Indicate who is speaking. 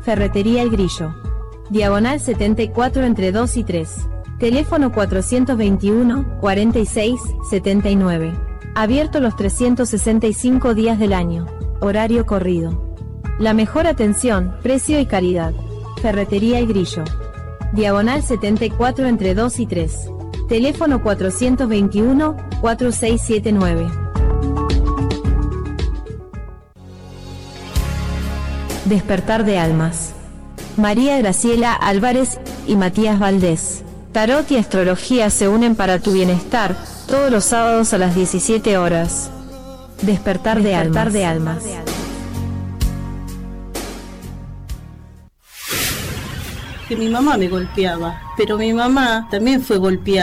Speaker 1: Ferretería El Grillo. Diagonal 74 entre 2 y 3. Teléfono 421 46 79. Abierto los 365 días del año. Horario corrido. La mejor atención, precio y calidad. Ferretería El Grillo. Diagonal 74 entre 2 y 3. Teléfono 421 4679. Despertar de almas. María Graciela Álvarez y Matías Valdés. Tarot y astrología se unen para tu bienestar, todos los sábados a las 17 horas. Despertar de almas.
Speaker 2: Que mi mamá me golpeaba, pero mi mamá también fue golpeada.